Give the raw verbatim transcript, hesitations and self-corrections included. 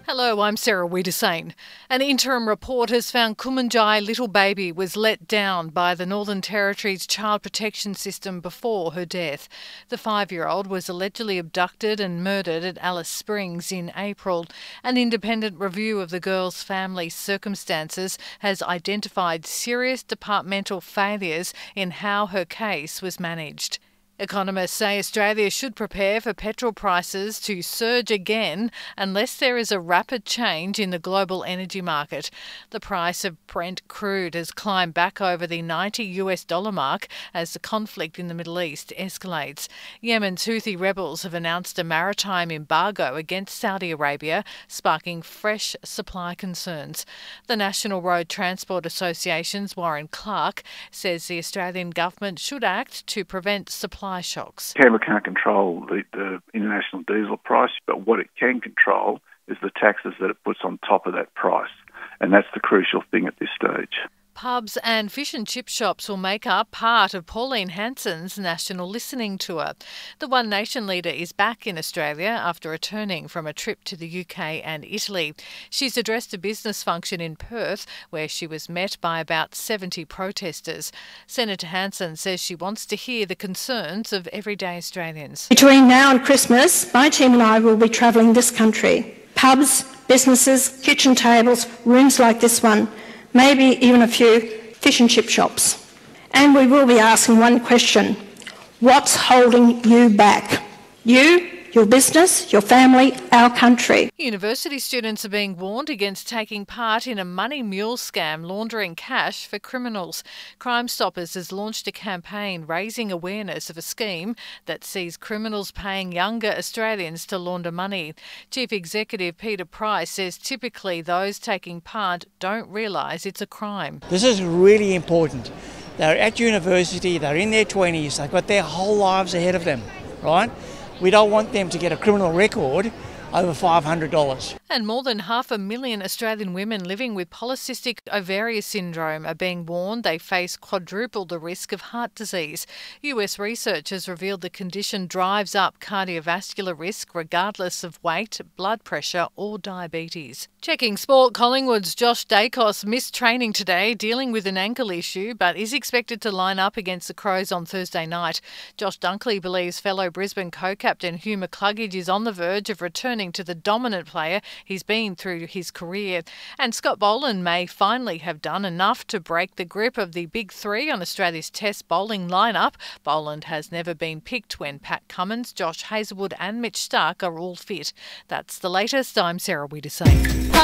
Hello, I'm Sarah Wiedersane. An interim report has found Kumanjai little baby was let down by the Northern Territory's child protection system before her death. The five-year-old was allegedly abducted and murdered at Alice Springs in April. An independent review of the girl's family's circumstances has identified serious departmental failures in how her case was managed. Economists say Australia should prepare for petrol prices to surge again unless there is a rapid change in the global energy market. The price of Brent crude has climbed back over the ninety US dollar mark as the conflict in the Middle East escalates. Yemen's Houthi rebels have announced a maritime embargo against Saudi Arabia, sparking fresh supply concerns. The National Road Transport Association's Warren Clark says the Australian government should act to prevent supply shocks. Canberra can't control the, the international diesel price, but what it can control is the taxes that it puts on top of that price. And that's the crucial thing at this stage. Pubs and fish and chip shops will make up part of Pauline Hanson's national listening tour. The One Nation leader is back in Australia after returning from a trip to the U K and Italy. She's addressed a business function in Perth where she was met by about seventy protesters. Senator Hanson says she wants to hear the concerns of everyday Australians. Between now and Christmas, my team and I will be travelling this country. Pubs, businesses, kitchen tables, rooms like this one, maybe even a few fish and chip shops. And we will be asking one question: what's holding you back? You, your business, your family, our country. University students are being warned against taking part in a money mule scam laundering cash for criminals. Crime Stoppers has launched a campaign raising awareness of a scheme that sees criminals paying younger Australians to launder money. Chief Executive Peter Price says typically those taking part don't realise it's a crime. This is really important. They're at university, they're in their twenties, they've got their whole lives ahead of them, right? We don't want them to get a criminal record over five hundred dollars. And more than half a million Australian women living with polycystic ovarian syndrome are being warned they face quadruple the risk of heart disease. U S research has revealed the condition drives up cardiovascular risk regardless of weight, blood pressure or diabetes. Checking sport, Collingwood's Josh Dacos missed training today dealing with an ankle issue but is expected to line up against the Crows on Thursday night. Josh Dunkley believes fellow Brisbane co-captain Hugh McCluggage is on the verge of returning to the dominant player he's been through his career. And Scott Boland may finally have done enough to break the grip of the big three on Australia's Test bowling lineup. Boland has never been picked when Pat Cummins, Josh Hazlewood and Mitch Starc are all fit. That's the latest. I'm Sarah Wiedersane.